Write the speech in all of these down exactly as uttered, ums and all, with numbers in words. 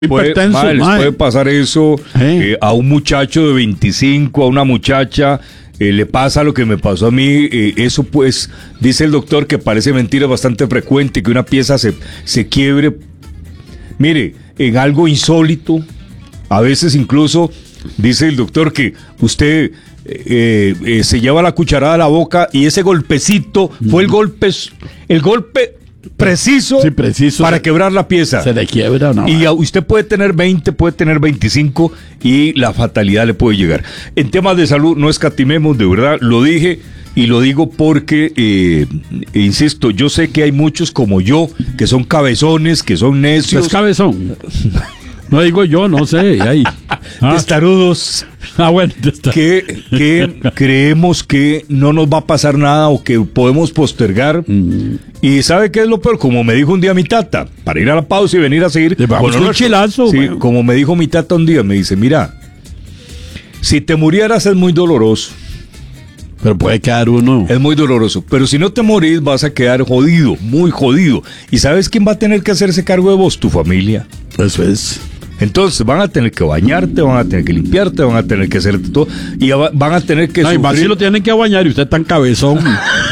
Puede, madre, les puede pasar eso eh, a un muchacho de veinticinco, a una muchacha, eh, le pasa lo que me pasó a mí. Eh, eso pues, dice el doctor que parece mentira, bastante frecuente, que una pieza se, se quiebre. Mire, en algo insólito, a veces incluso, dice el doctor que usted eh, eh, se lleva la cucharada a la boca y ese golpecito fue el golpe, el golpe preciso, sí, preciso para se, quebrar la pieza. Se le quiebra, ¿no? Y a, usted puede tener veinte, puede tener veinticinco y la fatalidad le puede llegar. En temas de salud no escatimemos, de verdad, lo dije y lo digo porque, eh, insisto, yo sé que hay muchos como yo que son cabezones, que son necios. ¿Es cabezón? No digo yo, no sé. Ahí. Ah. Testarudos. Ah, bueno, testarudos. Que, que creemos que no nos va a pasar nada o que podemos postergar. Mm. Y ¿sabe qué es lo peor? Como me dijo un día mi tata, para ir a la pausa y venir a seguir. Le vamos con un chilazo. Sí, bueno. Como me dijo mi tata un día, me dice, mira, si te murieras es muy doloroso. Pero puede quedar uno. Es muy doloroso. Pero si no te morís, vas a quedar jodido, muy jodido. ¿Y sabes quién va a tener que hacerse cargo de vos? Tu familia. Eso es. Entonces van a tener que bañarte, van a tener que limpiarte, van a tener que hacerte todo. Y van a tener que no, sufrir. Más si lo tienen que bañar y usted tan cabezón.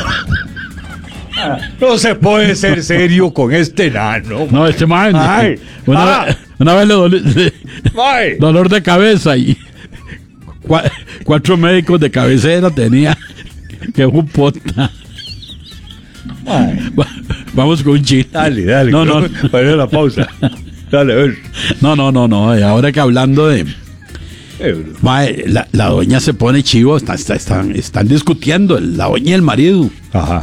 No se puede ser serio con este nano. No, este man. Ay, una, ah. vez, una vez le dolió dolor de cabeza y cuatro médicos de cabecera tenía que un pota. Ay. Vamos con un chiste. Dale, dale. No, no. Para la pausa. Dale, a ver. No, no, no, no. Ahora que hablando de. Mae, la, la doña se pone chivo. Está, está, están, están discutiendo la doña y el marido. Ajá.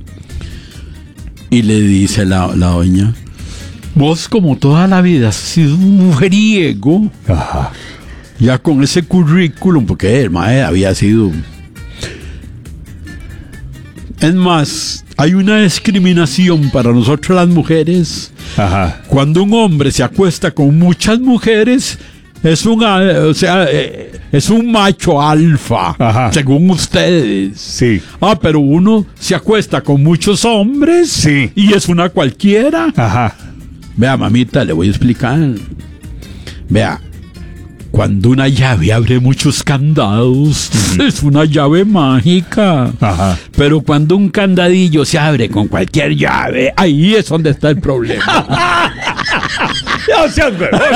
Y le dice la, la doña: vos, como toda la vida, has sido un mujeriego. Ajá. Ya con ese currículum, porque el mae había sido. Es más, hay una discriminación para nosotros las mujeres. Ajá. Cuando un hombre se acuesta con muchas mujeres, es un, o sea, es un macho alfa. Ajá. Según ustedes. Sí. Ah, pero uno se acuesta con muchos hombres. Sí. Y es una cualquiera. Ajá. Vea, mamita, le voy a explicar. Vea. Cuando una llave abre muchos candados, uh-huh. es una llave mágica. Ajá. Pero cuando un candadillo se abre con cualquier llave, ahí es donde está el problema. No seas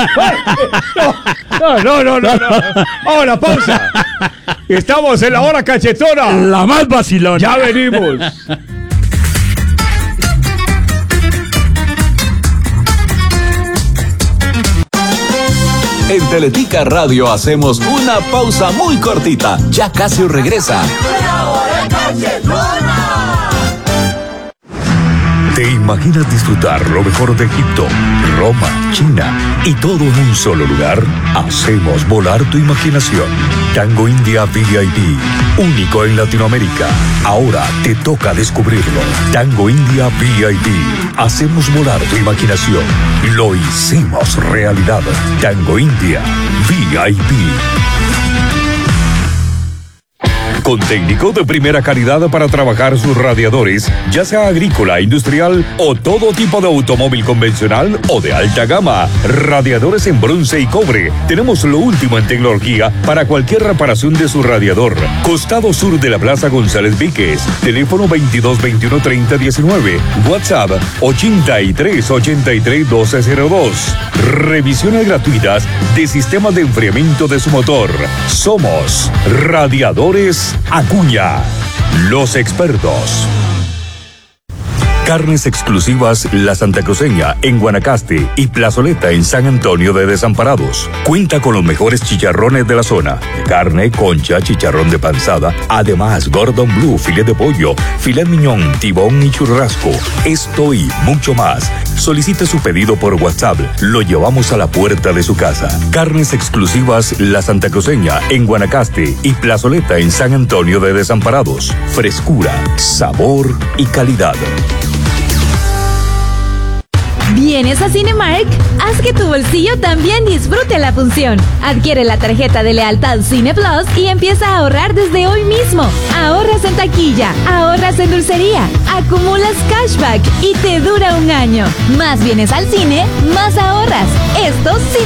no, no, no, no, no. Ahora, pausa. Estamos en la hora cachetona. La más vacilona. Ya venimos. En Teletica Radio hacemos una pausa muy cortita. Ya casi regresa. La hora cachetona. ¿Te imaginas disfrutar lo mejor de Egipto, Roma, China y todo en un solo lugar? Hacemos volar tu imaginación. Tango India V I P, único en Latinoamérica. Ahora te toca descubrirlo. Tango India V I P. Hacemos volar tu imaginación. Lo hicimos realidad. Tango India V I P. Con técnico de primera calidad para trabajar sus radiadores, ya sea agrícola, industrial o todo tipo de automóvil convencional o de alta gama. Radiadores en bronce y cobre. Tenemos lo último en tecnología para cualquier reparación de su radiador. Costado sur de la Plaza González Víquez. Teléfono veintidós veintiuno treinta diecinueve. WhatsApp ochenta y tres ochenta y tres doce cero dos. Revisiones gratuitas de sistemas de enfriamiento de su motor. Somos Radiadores Acuña, los expertos. Carnes exclusivas La Santa Cruceña en Guanacaste y Plazoleta en San Antonio de Desamparados. Cuenta con los mejores chicharrones de la zona. Carne, concha, chicharrón de panzada. Además, Gordon Blue, filet de pollo, filet miñón, tibón y churrasco. Esto y mucho más. Solicite su pedido por WhatsApp. Lo llevamos a la puerta de su casa. Carnes exclusivas La Santa Cruceña en Guanacaste y Plazoleta en San Antonio de Desamparados. Frescura, sabor y calidad. ¿Vienes a Cinemark? Haz que tu bolsillo también disfrute la función. Adquiere la tarjeta de lealtad Cine Plus y empieza a ahorrar desde hoy mismo. Ahorras en taquilla, ahorras en dulcería, acumulas cashback y te dura un año. Más vienes al cine, más ahorras. Esto sí